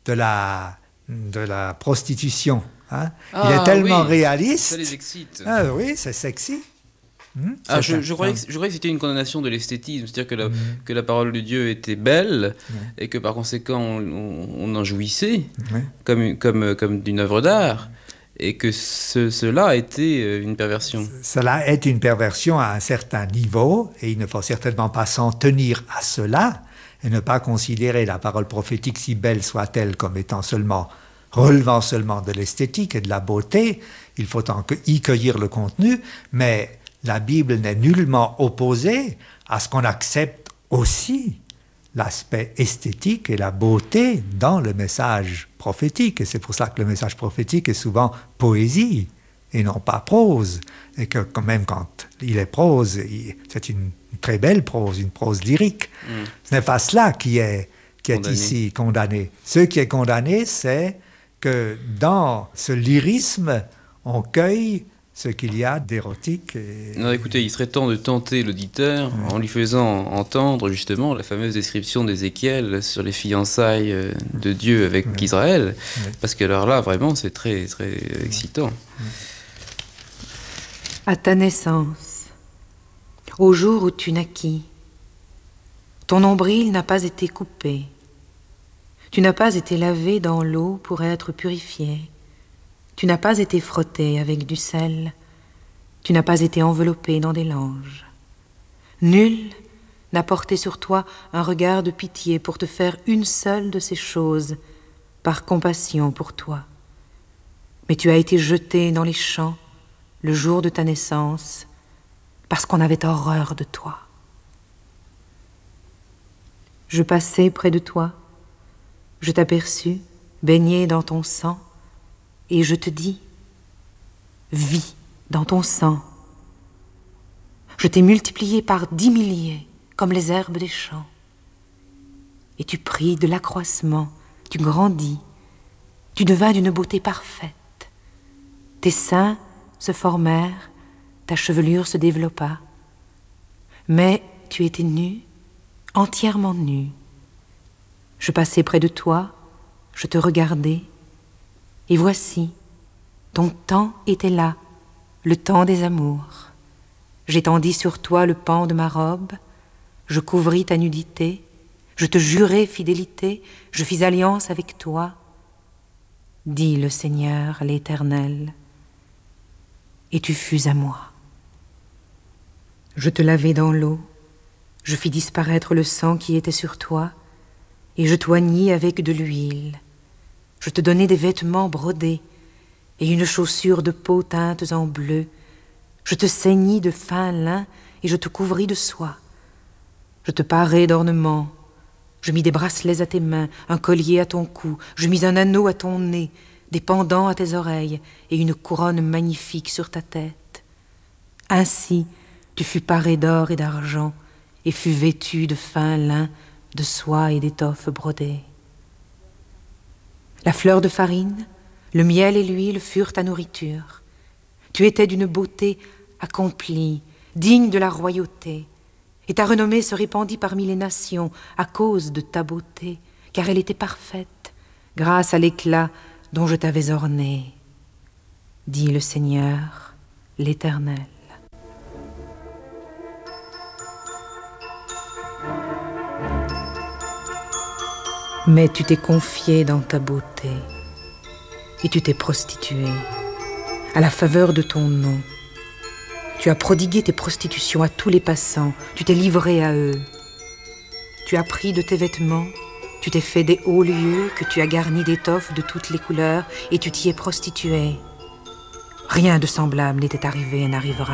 de la prostitution. Hein. Il est tellement réaliste. Ça les excite. Ah oui, c'est sexy. Je croyais que c'était une condamnation de l'esthétisme, c'est-à-dire que la parole de Dieu était belle et que par conséquent on en jouissait comme d'une œuvre d'art et que cela était une perversion. Cela est une perversion à un certain niveau et il ne faut certainement pas s'en tenir à cela et ne pas considérer la parole prophétique, si belle soit-elle, comme étant relevant seulement de l'esthétique et de la beauté. Il faut y cueillir le contenu, mais la Bible n'est nullement opposée à ce qu'on accepte aussi l'aspect esthétique et la beauté dans le message prophétique. Et c'est pour ça que le message prophétique est souvent poésie et non pas prose. Et que quand même quand il est prose, c'est une très belle prose, une prose lyrique. Ce n'est pas cela qui est ici condamné. Ce qui est condamné, c'est que dans ce lyrisme, on cueille ce qu'il y a d'érotique. Non, écoutez, il serait temps de tenter l'auditeur en lui faisant entendre justement la fameuse description d'Ézéchiel sur les fiançailles de Dieu avec Israël, parce que alors là, vraiment, c'est très, très excitant. À ta naissance, au jour où tu naquis, ton nombril n'a pas été coupé, tu n'as pas été lavé dans l'eau pour être purifié. Tu n'as pas été frotté avec du sel, tu n'as pas été enveloppé dans des langes. Nul n'a porté sur toi un regard de pitié pour te faire une seule de ces choses, par compassion pour toi. Mais tu as été jeté dans les champs le jour de ta naissance, parce qu'on avait horreur de toi. Je passai près de toi, je t'aperçus, baigné dans ton sang, et je te dis, vis dans ton sang. Je t'ai multiplié par 10 milliers, comme les herbes des champs. Et tu pris de l'accroissement, tu grandis, tu devins d'une beauté parfaite. Tes seins se formèrent, ta chevelure se développa. Mais tu étais nu, entièrement nu. Je passais près de toi, je te regardais, et voici, ton temps était là, le temps des amours. J'étendis sur toi le pan de ma robe, je couvris ta nudité, je te jurai fidélité, je fis alliance avec toi, dit le Seigneur l'Éternel, et tu fus à moi. Je te lavai dans l'eau, je fis disparaître le sang qui était sur toi, et je t'oignis avec de l'huile. Je te donnai des vêtements brodés et une chaussure de peau teintes en bleu. Je te ceignis de fin lin et je te couvris de soie. Je te parai d'ornements. Je mis des bracelets à tes mains, un collier à ton cou. Je mis un anneau à ton nez, des pendants à tes oreilles et une couronne magnifique sur ta tête. Ainsi, tu fus paré d'or et d'argent et fus vêtu de fin lin, de soie et d'étoffe brodée. La fleur de farine, le miel et l'huile furent ta nourriture. Tu étais d'une beauté accomplie, digne de la royauté, et ta renommée se répandit parmi les nations à cause de ta beauté, car elle était parfaite, grâce à l'éclat dont je t'avais orné, dit le Seigneur, l'Éternel. Mais tu t'es confié dans ta beauté et tu t'es prostituée à la faveur de ton nom. Tu as prodigué tes prostitutions à tous les passants, tu t'es livré à eux. Tu as pris de tes vêtements, tu t'es fait des hauts lieux que tu as garnis d'étoffes de toutes les couleurs et tu t'y es prostituée. Rien de semblable n'était arrivé et n'arrivera.